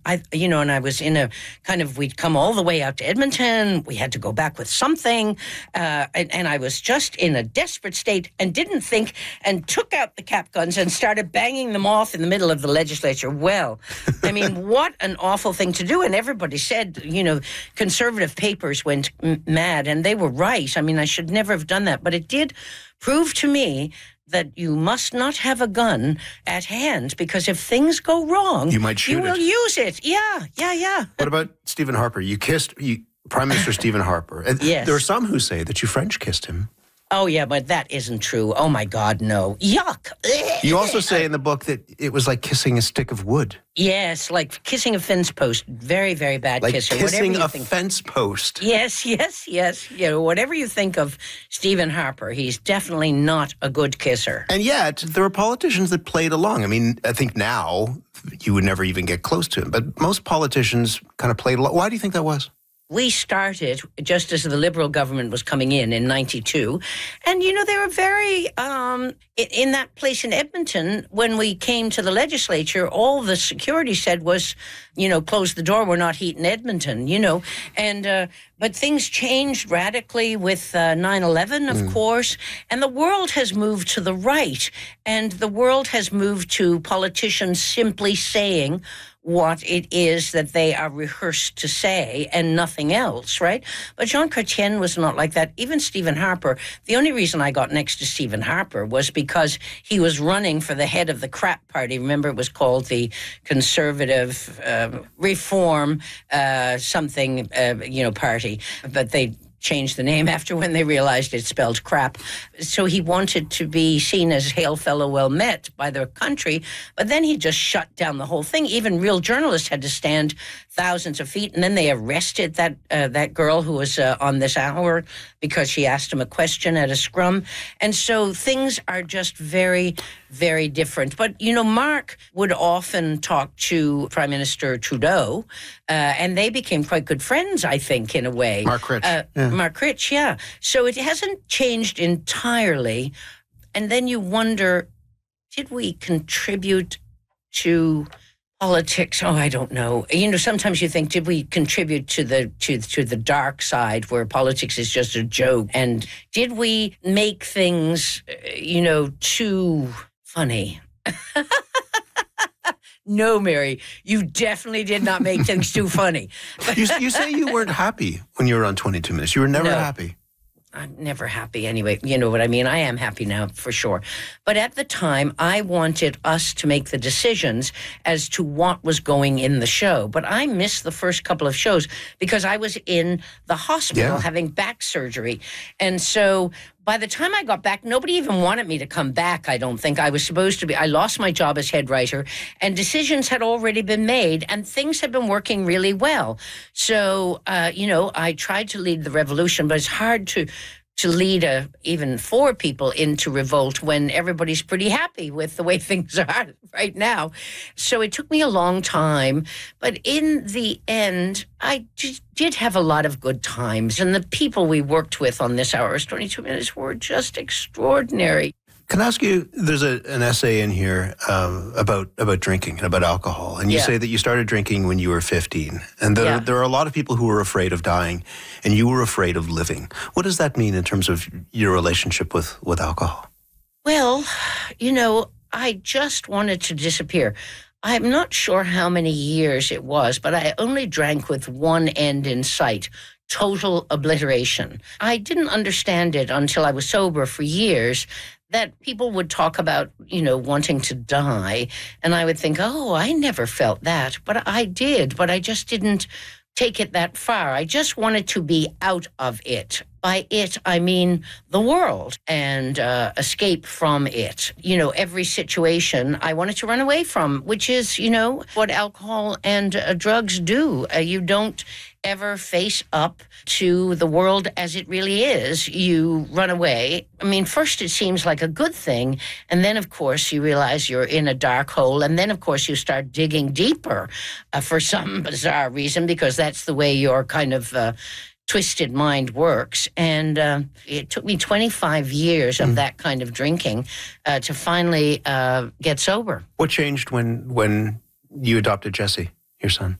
and I was in a kind of, we'd come all the way out to Edmonton. We had to go back with something. And I was just in a desperate state and didn't think, and took out the cap guns and started banging them off in the middle of the legislature. Well, I mean, what an awful thing to do. And everybody said, conservative papers went mad, and they were right. I mean, I should never have done that. But it did prove to me that you must not have a gun at hand, because if things go wrong, you might shoot you will use it. Yeah. What about Stephen Harper? You kissed Prime Minister Stephen Harper. Yes. There are some who say that you French kissed him. Oh, yeah, but that isn't true. Oh, my God, no. Yuck. You also say in the book that it was like kissing a stick of wood. Yes, like kissing a fence post. Very, very bad like kisser. Kissing a fence post. Yes. Whatever you think of Stephen Harper, he's definitely not a good kisser. And yet, there were politicians that played along. I mean, I think now you would never even get close to him. But most politicians kind of played along. Why do you think that was? We started just as the Liberal government was coming in 92. And, they were very, in that place in Edmonton, when we came to the legislature, all the security said was, close the door, we're not heating Edmonton, And, but things changed radically with 9/11, of course. And the world has moved to the right. And the world has moved to politicians simply saying what it is that they are rehearsed to say and nothing else, right? But Jean Chrétien was not like that. Even Stephen Harper, the only reason I got next to Stephen Harper was because he was running for the head of the CRAP party. Remember, it was called the Conservative Reform party. But they changed the name after when they realized it spelled crap. So he wanted to be seen as hail fellow well met by the country, but then he just shut down the whole thing. Even real journalists had to stand thousands of feet, and then they arrested that girl who was on this hour because she asked him a question at a scrum. And so things are just very, very different. But, Mark would often talk to Prime Minister Trudeau, and they became quite good friends, I think, in a way. Mark Rich. Mark Rich, yeah. So it hasn't changed entirely. And then you wonder, did we contribute to politics? Oh, I don't know. Sometimes you think, did we contribute to the dark side where politics is just a joke? And did we make things, too funny? No, Mary, you definitely did not make things too funny. You say you weren't happy when you were on 22 Minutes. You were never happy. I'm never happy anyway. You know what I mean? I am happy now, for sure. But at the time, I wanted us to make the decisions as to what was going in the show. But I missed the first couple of shows because I was in the hospital having back surgery. And so by the time I got back, nobody even wanted me to come back, I don't think. I was supposed to be. I lost my job as head writer, and decisions had already been made, and things had been working really well. So, I tried to lead the revolution, but it's hard to lead even 4 people into revolt when everybody's pretty happy with the way things are right now. So it took me a long time, but in the end, I did have a lot of good times, and the people we worked with on this hour's 22 Minutes were just extraordinary. Can I ask you, there's an essay in here about drinking and about alcohol, and you say that you started drinking when you were 15, and there are a lot of people who were afraid of dying, and you were afraid of living. What does that mean in terms of your relationship with alcohol? Well, I just wanted to disappear. I'm not sure how many years it was, but I only drank with one end in sight: total obliteration. I didn't understand it until I was sober for years, that people would talk about, wanting to die. And I would think, oh, I never felt that. But I did, but I just didn't take it that far. I just wanted to be out of it. By it, I mean the world, and escape from it. Every situation I wanted to run away from, which is, what alcohol and drugs do. You don't ever face up to the world as it really is. You run away. I mean, first it seems like a good thing, and then, of course, you realize you're in a dark hole, and then, of course, you start digging deeper for some bizarre reason, because that's the way your kind of twisted mind works. And it took me 25 years of that kind of drinking to finally get sober. What changed when you adopted Jesse, your son?